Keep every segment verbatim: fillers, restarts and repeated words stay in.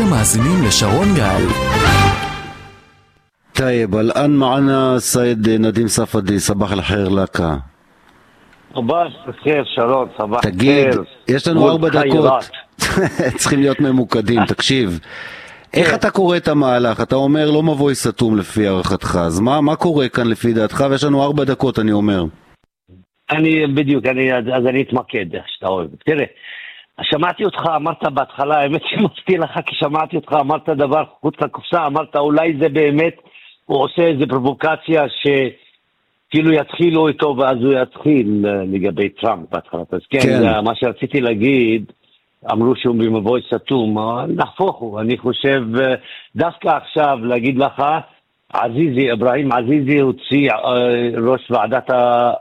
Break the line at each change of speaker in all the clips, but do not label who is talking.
מאזינים לשרון גל.
طيب الآن معنا السيد نديم صفدي. صباح الخير لك.
صباح الخير שרון, صباح
תגיד,
الخير.
יש לנו ארבע דקות, צריכים להיות ממוקדים. תקשיב, איך אתה קורא את המהלך? אתה אומר לא מבוי סתום לפי הערכתך, אז מה, מה קורה כאן לפי דעתך? ויש לנו ארבע דקות, אני אומר.
אני בדיוק, אני, אז אני אתמקד איך שאתה אוהב. תראה, שמעתי אותך, אמרת בהתחלה, האמת שמפתיע לך, כי שמעתי אותך, אמרת דבר חוץ לקופסה, אמרת אולי זה באמת, הוא עושה איזו פרובוקציה שכאילו יתחילו איתו ואז הוא יתחיל לגבי טראמפ בהתחלה. אז כן, כן. זה, מה שרציתי להגיד, אמרו שהוא במבוי סתום, נהפוך הוא, אני חושב, דווקא עכשיו להגיד לך, עזיזי, אברהים עזיזי הוציא ראש ועדת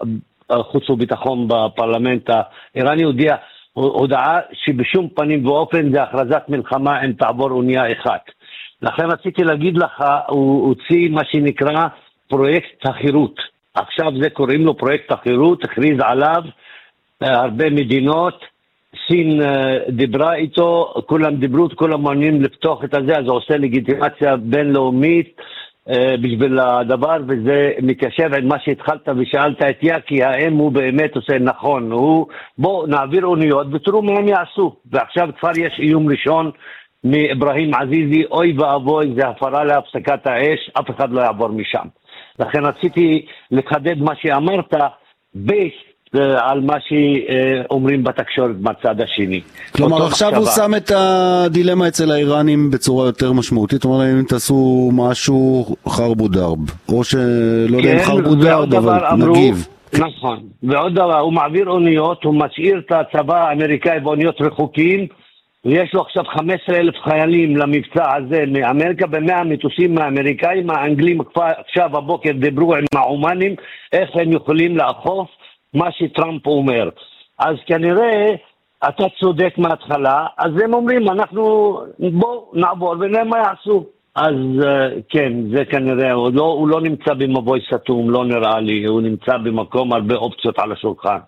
החוץ וביטחון בפרלמנט האיראני, הודיע הודעה שבשום פנים ואופן זה הכרזת מלחמה אם תעבור אונייה אחת. לכן רציתי להגיד לך, הוא הוציא מה שנקרא פרויקט החירות. עכשיו זה קוראים לו פרויקט החירות, הכריז עליו הרבה מדינות, סין דיברה איתו, כולם דיברו, כולם מעוניינים לפתוח את הזה, אז הוא עושה לגיטימציה בינלאומית בשביל הדבר, וזה מקשר עם מה שהתחלת ושאלת את יקי, האם הוא באמת עושה נכון, הוא, בוא נעביר אוניות ותראו מה הם יעשו, ועכשיו כבר יש איום ראשון מאברהים עזיזי, אוי ואבוי, זה הפרה להפסקת האש, אף אחד לא יעבור משם. לכן רציתי לחדד מה שאמרת, בייס על מה שאומרים בתקשורת מהצד השני.
כלומר, עכשיו הוא שם את הדילמה אצל האיראנים בצורה יותר משמעותית, זאת אומרת, אם תעשו משהו חרבו דרב, או שלא יודע אם חרבו דרב, אבל נגיב.
נכון, ועוד דבר, הוא מעביר אוניות, הוא משאיר את הצבא האמריקאי באוניות רחוקים, ויש לו עכשיו חמישה עשר אלף חיילים למבצע הזה מאמריקה, במאה מטוסים מהאמריקאים, האנגלים עכשיו הבוקר דיברו עם העומנים, איך הם יכולים לאכוף מה שטראמפ אומר. אז כנראה אתה צודק מההתחלה, אז הם אומרים אנחנו בוא נעבור ונראה מה יעשו. אז כן, זה כנראה, הוא לא, הוא לא נמצא במבוי סתום, לא נראה לי, הוא נמצא במקום הרבה אופציות על השולחן.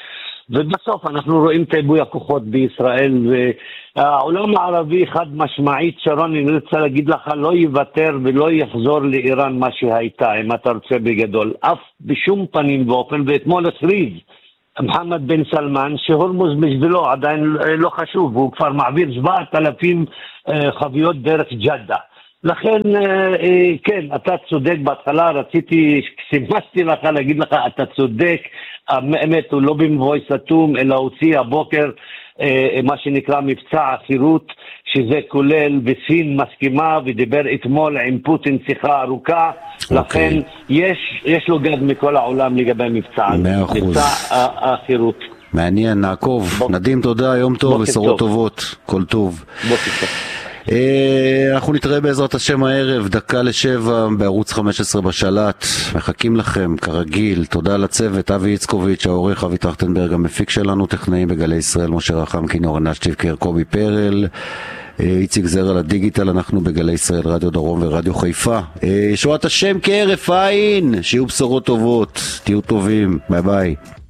ובסוף אנחנו רואים את עיבוי הכוחות בישראל, והעולם הערבי חד משמעית, שרון, אני רוצה להגיד לך, לא יוותר ולא יחזור לאיראן מה שהייתה, אם אתה רוצה בגדול, אף בשום פנים ואופן. ואתמול הכריז מוחמד בן סלמן שהורמוז בשבילו עדיין לא חשוב, הוא כבר מעביר שבעת אלפים חביות דרך ג'דה. לכן, כן, אתה צודק, בהתחלה רציתי, סימסתי לך להגיד לך, אתה צודק, האמת הוא לא במבוי סתום, אלא הוציא הבוקר מה שנקרא מבצע החירות, שזה כולל בסין מסכימה, ודיבר אתמול עם פוטין שיחה ארוכה, לכן יש, יש לו גד מכל העולם לגבי מבצע, מבצע החירות.
מעניין, נעקוב. נדים, תודה, יום טוב, בשורות טובות, כל טוב.
בוקר טוב.
אנחנו נתראה בעזרת השם הערב, דקה לשבע בערוץ חמש עשרה בשלט. מחכים לכם כרגיל. תודה לצוות, אבי יצקוביץ' העורך, אבי טרכטנברג המפיק שלנו, טכנאים בגלי ישראל משה רחם, כינור נשטיבקר, קובי פרל, איציק זר על הדיגיטל. אנחנו בגלי ישראל, רדיו דרום ורדיו חיפה. ישועת השם כהרף עין, שיהיו בשורות טובות, תהיו טובים, ביי ביי.